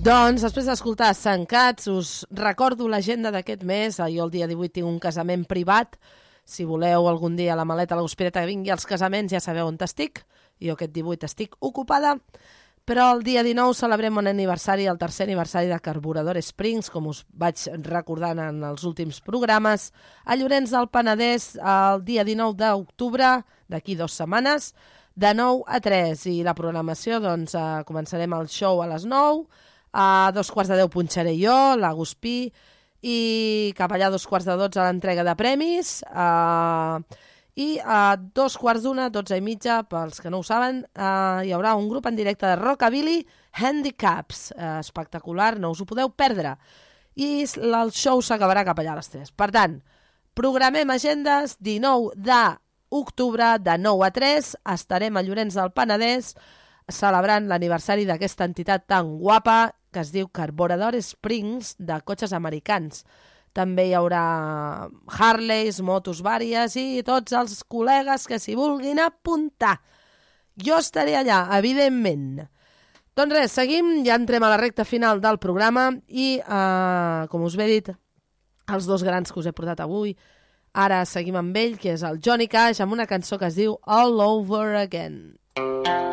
Doncs, després d'escoltar Sant Cats, us recordo l'agenda d'aquest mes. Jo el dia 18 tinc un casament privat. Si voleu algun dia a la maleta, a l'hospedeta que vingui als casaments, ja sabeu on estic. Jo aquest 18 estic ocupada. Però el dia 19 celebrem un aniversari, el tercer aniversari de Carburador Springs, com us vaig recordant en els últims programes, a Llorenç del Penedès el dia 19 d'octubre, d'aquí 2 setmanes, de 9 a 3. I la programació, doncs, començarem el show a les 9, a 2:15 punxaré jo, l'Agustí, i cap allà a 2:15 l'entrega de premis, i a 2:15, 12:30, pels que no ho saben, hi haurà un grup en directe de Rockabilly Handicaps, espectacular, no us ho podeu perdre. I el show s'acabarà cap allà a les 3. Per tant, programem agendes, 19 d'octubre, de 9 a 3, estarem a Llorenç del Penedès celebrant l'aniversari d'aquesta entitat tan guapa que es diu Carburador Springs, de cotxes americans. També hi haurà Harleys, motos vàries i tots els col·legues que s'hi vulguin apuntar. Jo estaré allà, evidentment. Doncs res, seguim, ja entrem a la recta final del programa i, com us he dit, els dos grans que us he portat avui, ara seguim amb ell, que és el Johnny Cash, amb una cançó que es diu All Over Again.